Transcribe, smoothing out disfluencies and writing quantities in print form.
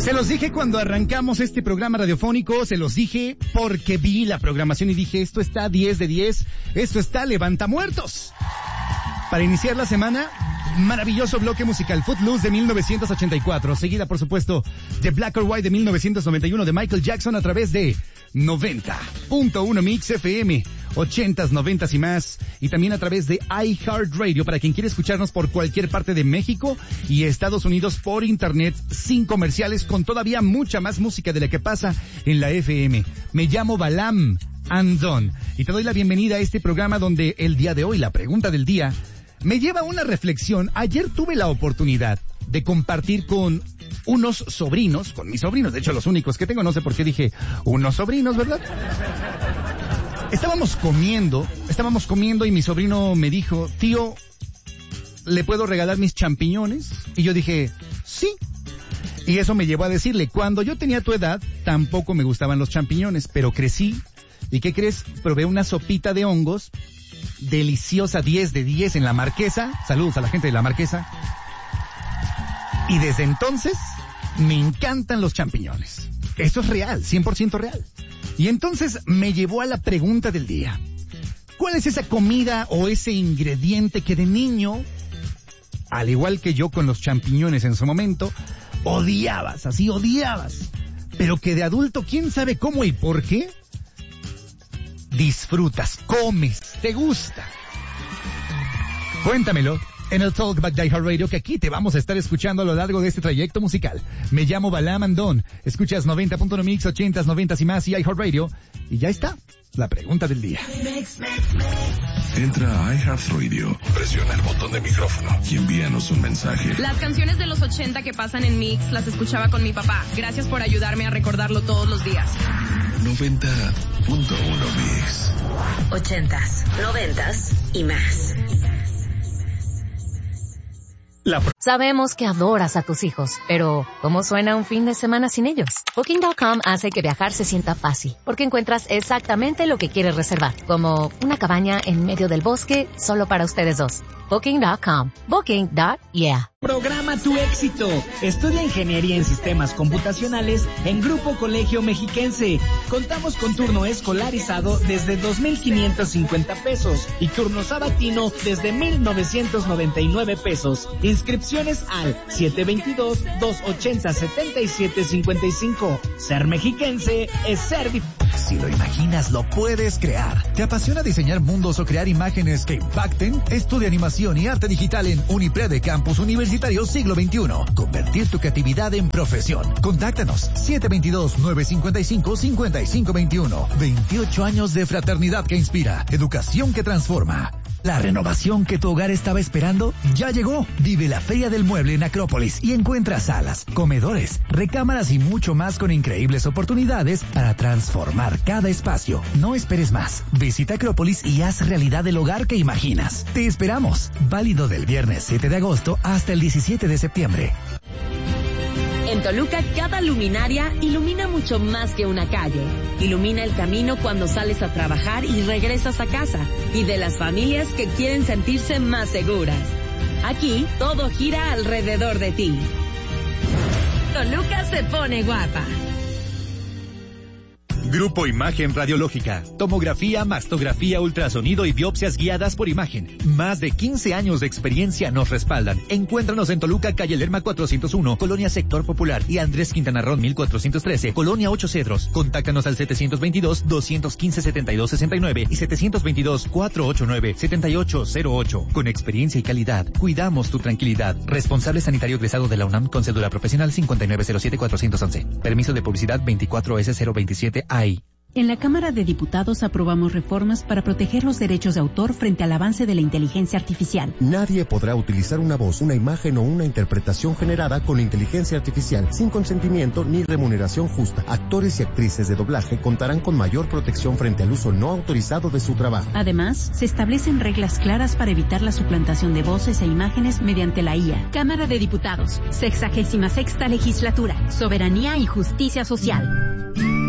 Se los dije cuando arrancamos este programa radiofónico, se los dije porque vi la programación y dije, esto está 10 de 10, esto está levantamuertos. Para iniciar la semana, maravilloso bloque musical Footloose de 1984, seguida por supuesto de Black or White de 1991 de Michael Jackson a través de 90.1 Mix FM, 80s, 90s y más, y también a través de iHeartRadio para quien quiere escucharnos por cualquier parte de México y Estados Unidos por internet, sin comerciales, con todavía mucha más música de la que pasa en la FM. Me llamo Balam Andón y te doy la bienvenida a este programa donde el día de hoy, la pregunta del día, me lleva a una reflexión. Ayer tuve la oportunidad de compartir con unos sobrinos, con mis sobrinos, de hecho los únicos que tengo, no sé por qué dije unos sobrinos, ¿verdad? Estábamos comiendo y mi sobrino me dijo, tío, ¿le puedo regalar mis champiñones? Y yo dije, sí. Y eso me llevó a decirle, cuando yo tenía tu edad, tampoco me gustaban los champiñones, pero crecí. ¿Y qué crees? Probé una sopita de hongos deliciosa, 10 de 10 en La Marquesa. Saludos a la gente de La Marquesa. Y desde entonces me encantan los champiñones. Esto es real, 100% real. Y entonces me llevó a la pregunta del día. ¿Cuál es esa comida o ese ingrediente que de niño, al igual que yo con los champiñones en su momento, odiabas, pero que de adulto, quién sabe cómo y por qué, disfrutas, comes, te gusta? Cuéntamelo en el Talkback de iHeartRadio, que aquí te vamos a estar escuchando a lo largo de este trayecto musical. Me llamo Balam Andón, escuchas 90.1 Mix, 80s, 90s y más y iHeartRadio, y ya está, la pregunta del día. Entra a iHeartRadio, presiona el botón de micrófono y envíanos un mensaje. Las canciones de los 80 que pasan en Mix las escuchaba con mi papá. Gracias por ayudarme a recordarlo todos los días. 90.1 Mix. 80s, 90s y más. Sabemos que adoras a tus hijos, pero ¿cómo suena un fin de semana sin ellos? Booking.com hace que viajar se sienta fácil, porque encuentras exactamente lo que quieres reservar, como una cabaña en medio del bosque solo para ustedes dos. Booking.com. Booking.yeah. Programa tu éxito. Estudia Ingeniería en Sistemas Computacionales en Grupo Colegio Mexiquense. Contamos con turno escolarizado desde 2,550 pesos y turno sabatino desde 1,999 pesos. Inscripciones al 722-280-7755. Ser mexiquense es ser Si lo imaginas, lo puedes crear. ¿Te apasiona diseñar mundos o crear imágenes que impacten? Estudia animación y arte digital en Uniprede Campus Universitario Siglo XXI. Convertir tu creatividad en profesión. Contáctanos 722-955-5521. 28 años de fraternidad que inspira, educación que transforma. La renovación que tu hogar estaba esperando ya llegó. Vive la Feria del Mueble en Acrópolis y encuentra salas, comedores, recámaras y mucho más con increíbles oportunidades para transformar cada espacio. No esperes más. Visita Acrópolis y haz realidad el hogar que imaginas. Te esperamos. Válido del viernes 7 de agosto hasta el 17 de septiembre. En Toluca, cada luminaria ilumina mucho más que una calle. Ilumina el camino cuando sales a trabajar y regresas a casa. Y de las familias que quieren sentirse más seguras. Aquí, todo gira alrededor de ti. Toluca se pone guapa. Grupo Imagen Radiológica. Tomografía, mastografía, ultrasonido y biopsias guiadas por imagen. Más de 15 años de experiencia nos respaldan. Encuéntranos en Toluca, calle Lerma 401, Colonia Sector Popular y Andrés Quintana Roo 1413, Colonia 8 Cedros. Contáctanos al 722-215-7269 y 722-489-7808. Con experiencia y calidad, cuidamos tu tranquilidad. Responsable sanitario egresado de la UNAM con cédula profesional 5907411. Permiso de publicidad 24S027A. En la Cámara de Diputados aprobamos reformas para proteger los derechos de autor frente al avance de la inteligencia artificial. Nadie podrá utilizar una voz, una imagen o una interpretación generada con inteligencia artificial sin consentimiento ni remuneración justa. Actores y actrices de doblaje contarán con mayor protección frente al uso no autorizado de su trabajo. Además, se establecen reglas claras para evitar la suplantación de voces e imágenes mediante la IA. Cámara de Diputados, 66ª Legislatura, Soberanía y Justicia Social.